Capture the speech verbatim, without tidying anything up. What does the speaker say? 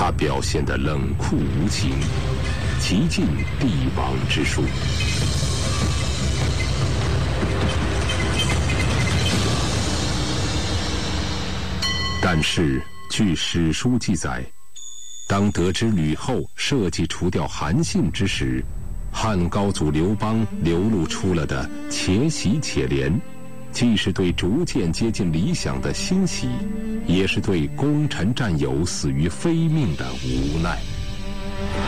他表现得冷酷无情，极尽帝王之术。但是，据史书记载，当得知吕后设计除掉韩信之时，汉高祖刘邦流露出了的且喜且怜，既是对逐渐接近理想的欣喜，也是对功臣战友死于非命的无奈。